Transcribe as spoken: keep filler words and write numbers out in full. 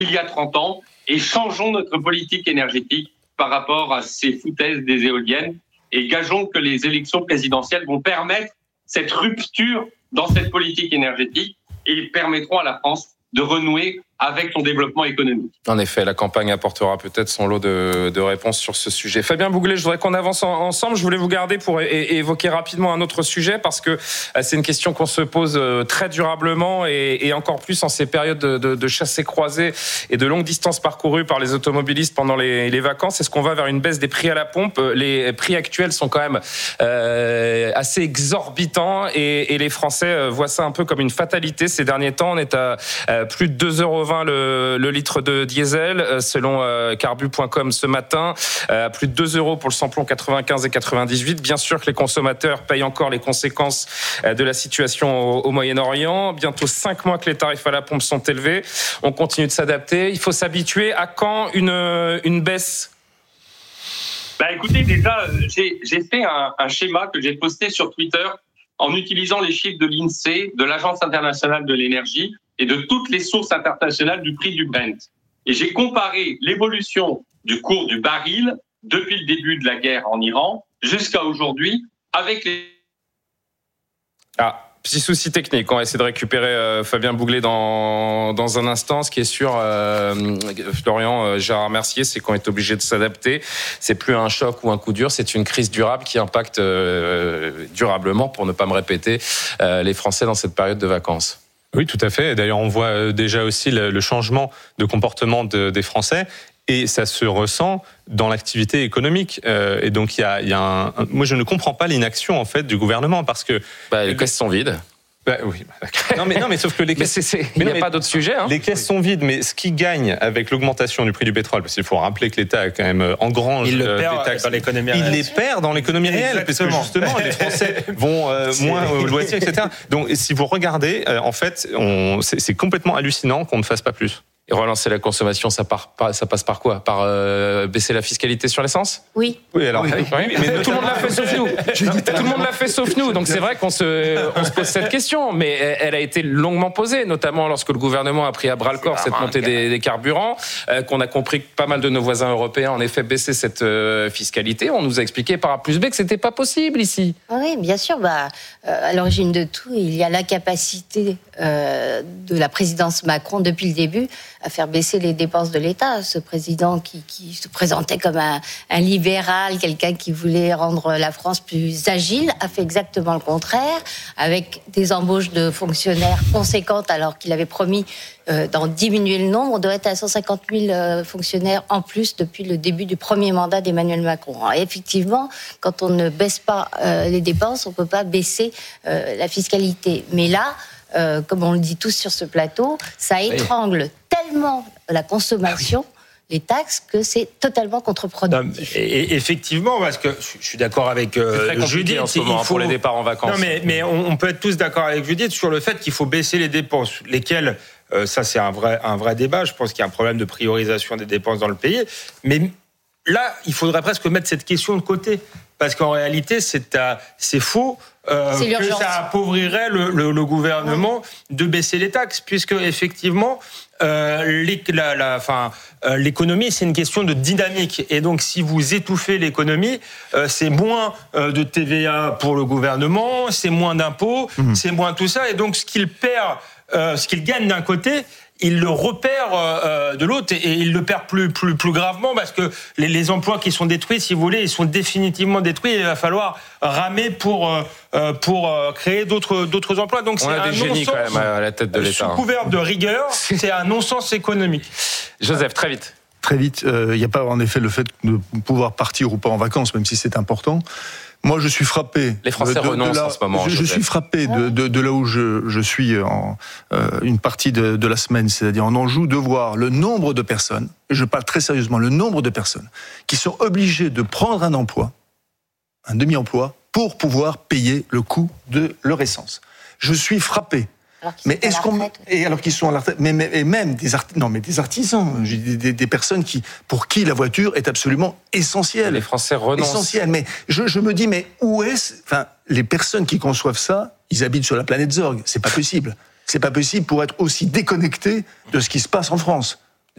il y a trente ans et changeons notre politique énergétique par rapport à ces foutaises des éoliennes et gageons que les élections présidentielles vont permettre cette rupture dans cette politique énergétique et permettront à la France de renouer avec son développement économique. En effet, la campagne apportera peut-être son lot de, de réponses sur ce sujet. Fabien Bouglet, je voudrais qu'on avance en, ensemble. Je voulais vous garder pour é- évoquer rapidement un autre sujet parce que c'est une question qu'on se pose très durablement et, et encore plus en ces périodes de, de, de chassés croisés et de longues distances parcourues par les automobilistes pendant les, les vacances. Est-ce qu'on va vers une baisse des prix à la pompe ? Les prix actuels sont quand même euh, assez exorbitants et, et les Français voient ça un peu comme une fatalité. Ces derniers temps, on est à euh, plus de deux euros vingt Le, le litre de diesel, selon euh, carbu point com ce matin, euh, plus de deux euros pour le samplon quatre-vingt-quinze et quatre-vingt-dix-huit. Bien sûr que les consommateurs payent encore les conséquences euh, de la situation au, au Moyen-Orient. Bientôt cinq mois que les tarifs à la pompe sont élevés. On continue de s'adapter. Il faut s'habituer. À quand une, une baisse ? Bah écoutez, déjà, j'ai, j'ai fait un, un schéma que j'ai posté sur Twitter en utilisant les chiffres de l'INSEE, de l'Agence internationale de l'énergie, et de toutes les sources internationales du prix du Brent. Et j'ai comparé l'évolution du cours du baril depuis le début de la guerre en Iran jusqu'à aujourd'hui avec les... Ah, petit souci technique. On va essayer de récupérer euh, Fabien Bouglet dans, dans un instant. Ce qui est sûr, euh, Florian, euh, Gérard Mercier, c'est qu'on est obligé de s'adapter. C'est plus un choc ou un coup dur, c'est une crise durable qui impacte euh, durablement, pour ne pas me répéter, euh, les Français dans cette période de vacances. Oui, tout à fait. D'ailleurs, on voit déjà aussi le changement de comportement de, des Français et ça se ressent dans l'activité économique. Euh, et donc, il y a, il y a un... Moi, je ne comprends pas l'inaction, en fait, du gouvernement parce que... Bah, les caisses sont vides. Bah, oui, non mais non mais sauf que les caisses, mais c'est, c'est, il n'y a pas d'autre sujet. Hein. Les caisses sont vides, mais ce qui gagne avec l'augmentation du prix du pétrole, parce qu'il faut rappeler que l'État a quand même engrange il le euh, perd des taxes, dans l'économie réelle. Il les perd dans l'économie réelle, parce que justement les Français vont euh, moins au loisir, et cetera. Donc si vous regardez, euh, en fait, on, c'est, c'est complètement hallucinant qu'on ne fasse pas plus. Et relancer la consommation, ça, part, ça passe par quoi ? Par euh, baisser la fiscalité sur l'essence ? Oui. Oui, alors. Oui, oui, mais tout le monde l'a fait sauf nous. Tout le monde l'a fait sauf nous. Donc c'est vrai qu'on se, on se pose cette question, mais elle a été longuement posée, notamment lorsque le gouvernement a pris à bras le corps cette montée des, des carburants, euh, qu'on a compris que pas mal de nos voisins européens en effet baissaient cette euh, fiscalité. On nous a expliqué par A plus B que c'était pas possible ici. Oui, bien sûr. Bah, euh, à l'origine de tout, il y a l'incapacité euh, de la présidence Macron depuis le début à faire baisser les dépenses de l'État. Ce président qui, qui se présentait comme un, un libéral, quelqu'un qui voulait rendre la France plus agile, a fait exactement le contraire, avec des embauches de fonctionnaires conséquentes, alors qu'il avait promis euh, d'en diminuer le nombre. On doit être à cent cinquante mille euh, fonctionnaires en plus depuis le début du premier mandat d'Emmanuel Macron. Alors, effectivement, quand on ne baisse pas euh, les dépenses, on ne peut pas baisser euh, la fiscalité. Mais là, Euh, comme on le dit tous sur ce plateau, ça étrangle oui. tellement la consommation, ah oui. les taxes, que c'est totalement contre-productif. Non, et, et effectivement, parce que je suis d'accord avec euh, Judith, en ce moment, il faut... pour les départs en vacances. Non, mais, mais on, on peut être tous d'accord avec Judith sur le fait qu'il faut baisser les dépenses, lesquelles, euh, ça c'est un vrai, un vrai débat. Je pense qu'il y a un problème de priorisation des dépenses dans le pays. Mais là, il faudrait presque mettre cette question de côté. Parce qu'en réalité, c'est, à, c'est faux euh, c'est que ça appauvrirait le, le, le gouvernement de baisser les taxes, puisque effectivement, euh, les, la, la, enfin, euh, l'économie, c'est une question de dynamique. Et donc, si vous étouffez l'économie, euh, c'est moins euh, de T V A pour le gouvernement, c'est moins d'impôts, mmh. c'est moins tout ça. Et donc, ce qu'il perd, euh, ce qu'il gagne d'un côté, il le repère euh, de l'autre, et il le perd plus plus plus gravement, parce que les, les emplois qui sont détruits, si vous voulez, ils sont définitivement détruits. Et il va falloir ramer pour euh, pour créer d'autres d'autres emplois. Donc on c'est a un des génies quand même à la tête de l'État. Sous couvert de rigueur, c'est un non-sens économique. Joseph, très vite. Très vite. Il euh, n'y a pas en effet le fait de pouvoir partir ou pas en vacances, même si c'est important. Moi, je suis frappé. Les Français de, de renoncent là, en ce moment. Je, je suis frappé de, de, de là où je, je suis en euh, une partie de, de la semaine, c'est-à-dire en Anjou, de voir le nombre de personnes, et je parle très sérieusement, le nombre de personnes qui sont obligées de prendre un emploi, un demi-emploi, pour pouvoir payer le coût de leur essence. Je suis frappé. Mais est-ce qu'on et alors qu'ils sont à la retraite, mais, mais et même des art... non mais des artisans, des, des, des personnes qui pour qui la voiture est absolument essentielle. Les Français renoncent. Essentielle. Mais je, je me dis mais où est-ce enfin les personnes qui conçoivent ça, ils habitent sur la planète Zorg. C'est pas possible. C'est pas possible pour être aussi déconnecté de ce qui se passe en France.